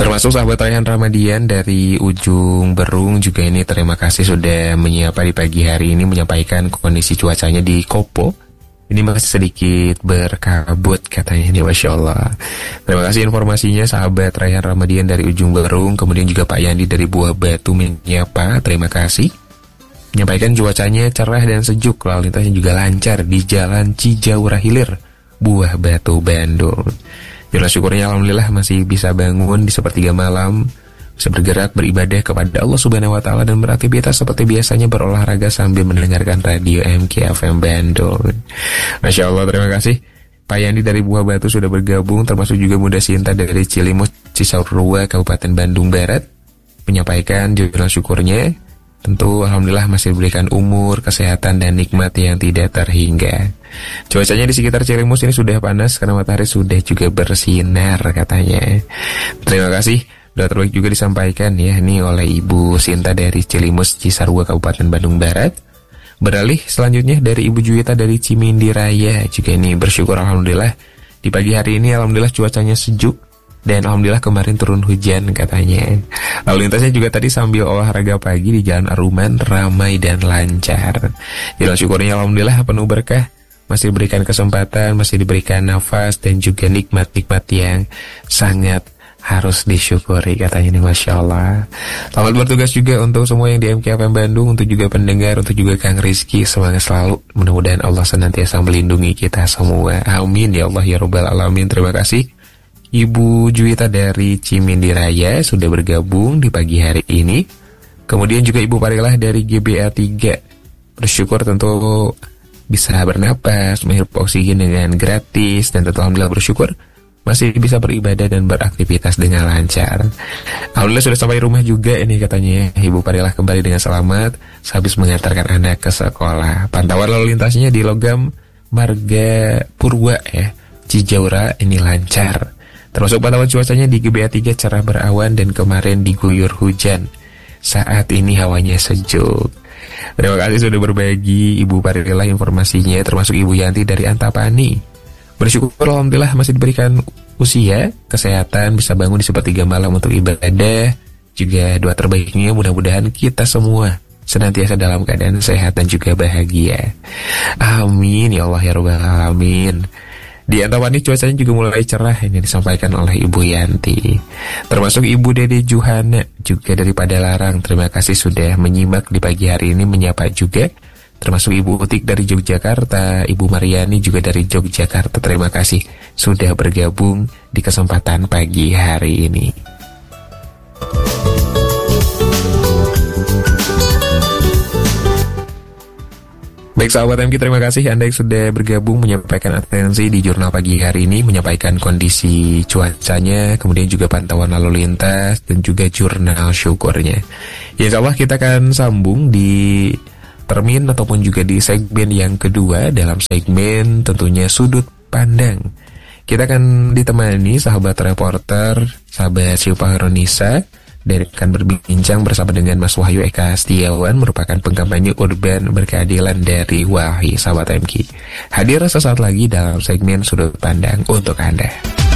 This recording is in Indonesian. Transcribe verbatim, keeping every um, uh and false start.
Termasuk sahabat Rayhan Ramadian dari ujung Berung juga ini terima kasih sudah menyapa di pagi hari ini, menyampaikan kondisi cuacanya di Kopo. Ini masih sedikit berkabut katanya ini, Masya Allah. Terima kasih informasinya sahabat Rayhan Ramadian dari ujung Berung. Kemudian juga Pak Yandi dari Buah Batu menyapa, terima kasih. Menyampaikan cuacanya cerah dan sejuk, lalu lintasnya juga lancar di Jalan Cijaura Hilir, Buah Batu, Bandung. Jumlah syukurnya alhamdulillah masih bisa bangun di sepertiga malam, bisa bergerak beribadah kepada Allah Subhanahu wa taala dan beraktivitas seperti biasanya, berolahraga sambil mendengarkan radio M K F M Bandung. Masya Allah, terima kasih. Pak Yandi dari Buah Batu sudah bergabung, termasuk juga Bunda Sinta dari Cilimus, Cisarua, Kabupaten Bandung Barat, menyampaikan jumlah syukurnya. Tentu alhamdulillah masih diberikan umur, kesehatan, dan nikmat yang tidak terhingga. Cuacanya di sekitar Cilimus ini sudah panas karena matahari sudah juga bersinar katanya. Terima kasih. Doa terbaik juga disampaikan ya ini oleh Ibu Sinta dari Cilimus, Cisarua, Kabupaten Bandung Barat. Beralih selanjutnya dari Ibu Juwita dari Cimindi Raya, juga ini bersyukur alhamdulillah di pagi hari ini alhamdulillah cuacanya sejuk. Dan alhamdulillah kemarin turun hujan katanya. Lalu lintasnya juga tadi sambil olahraga pagi di Jalan Aruman ramai dan lancar. Jalan syukurnya alhamdulillah penuh berkah, masih diberikan kesempatan, masih diberikan nafas dan juga nikmat-nikmat yang sangat harus disyukuri katanya nih, Masya Allah. Selamat bertugas juga untuk semua yang di M K F M Bandung, untuk juga pendengar, untuk juga Kang Rizky, semangat selalu. Mudah-mudahan Allah senantiasa melindungi kita semua. Amin ya Allah ya Rabbal Alamin. Terima kasih Ibu Juwita dari Cimindi Raya sudah bergabung di pagi hari ini. Kemudian juga Ibu Parilah dari G B A tiga, bersyukur tentu bisa bernapas, menghirup oksigen dengan gratis, dan tentu alhamdulillah bersyukur masih bisa beribadah dan beraktivitas dengan lancar. Alhamdulillah sudah sampai rumah juga ini katanya. Ibu Parilah kembali dengan selamat sehabis mengantarkan anak ke sekolah. Pantauan lalu lintasnya di Logam Marga Purwa ya, Cijaura ini lancar. Termasuk pantauan cuacanya di G B A tiga cerah berawan dan kemarin diguyur hujan. Saat ini hawanya sejuk. Terima kasih sudah berbagi Ibu Parilah informasinya, termasuk Ibu Yanti dari Antapani. Bersyukur alhamdulillah masih diberikan usia, kesehatan, bisa bangun di sepertiga malam untuk ibadah. Juga doa terbaiknya mudah-mudahan kita semua senantiasa dalam keadaan sehat dan juga bahagia. Amin ya Allah ya Rabbal Alamin. Di Antapani cuacanya juga mulai cerah, ini disampaikan oleh Ibu Yanti. Termasuk Ibu Dede Juhana juga dari Padalarang. Terima kasih sudah menyimak di pagi hari ini, menyapa juga. Termasuk Ibu Utik dari Yogyakarta, Ibu Mariani juga dari Yogyakarta. Terima kasih sudah bergabung di kesempatan pagi hari ini. Baik sahabat M K, terima kasih Anda yang sudah bergabung menyampaikan atensi di jurnal pagi hari ini, menyampaikan kondisi cuacanya, kemudian juga pantauan lalu lintas, dan juga jurnal syukurnya. Ya insya Allah kita akan sambung di termin ataupun juga di segmen yang kedua, dalam segmen tentunya Sudut Pandang. Kita akan ditemani sahabat reporter, sahabat Syifa Heronisa, dan akan berbincang bersama dengan Mas Wahyu Eka Setiawan, merupakan pengkampanye urban berkeadilan dari W A H I, sahabat M K. Hadir sesaat lagi dalam segmen Sudut Pandang untuk Anda.